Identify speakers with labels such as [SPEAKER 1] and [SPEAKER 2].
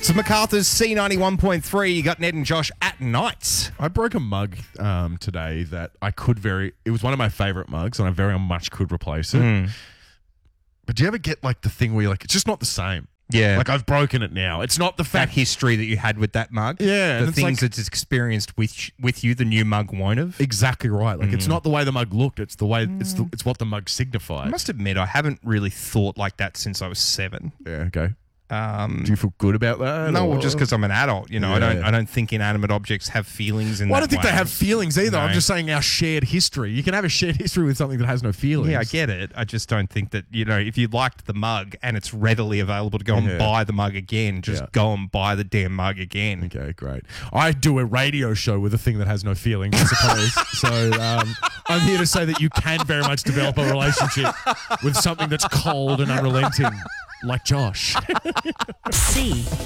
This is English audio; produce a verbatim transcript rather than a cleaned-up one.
[SPEAKER 1] So MacArthur's C ninety-one point three, you got Ned and Josh at night.
[SPEAKER 2] I broke a mug um, today that I could very... It was one of my favourite mugs and I very much could replace it.
[SPEAKER 1] Mm.
[SPEAKER 2] But do you ever get like the thing where you're like, it's just not the same?
[SPEAKER 1] Yeah.
[SPEAKER 2] Like I've broken it now. It's not the
[SPEAKER 1] That
[SPEAKER 2] fact...
[SPEAKER 1] history that you had with that mug.
[SPEAKER 2] Yeah,
[SPEAKER 1] The
[SPEAKER 2] and it's
[SPEAKER 1] things
[SPEAKER 2] like-
[SPEAKER 1] that it's experienced with with you, the new mug won't have.
[SPEAKER 2] Exactly right. Like it's not the way the mug looked. It's the way... It's the, it's what the mug
[SPEAKER 1] I
[SPEAKER 2] signified.
[SPEAKER 1] must admit, I haven't really thought like that since I was seven.
[SPEAKER 2] Yeah, okay.
[SPEAKER 1] Um,
[SPEAKER 2] Do you feel good about that?
[SPEAKER 1] no,
[SPEAKER 2] or-
[SPEAKER 1] well, just because I'm an adult, you know, I
[SPEAKER 2] Yeah.
[SPEAKER 1] don't. I don't think inanimate objects have feelings. In
[SPEAKER 2] Well, I
[SPEAKER 1] that
[SPEAKER 2] don't think
[SPEAKER 1] way.
[SPEAKER 2] they have feelings either.
[SPEAKER 1] No.
[SPEAKER 2] I'm just saying our shared history. You can have a shared history with something that has no feelings.
[SPEAKER 1] Yeah, I get it. I just don't think that, you know, if you liked the mug and it's readily available to go and
[SPEAKER 2] Yeah.
[SPEAKER 1] buy the mug again, just
[SPEAKER 2] Yeah.
[SPEAKER 1] go and buy the damn mug again.
[SPEAKER 2] Okay, great. I do a radio show with a thing that has no feelings, I suppose. so um, I'm here to say that you can very much develop a relationship with something that's cold and unrelenting, like Josh.
[SPEAKER 3] C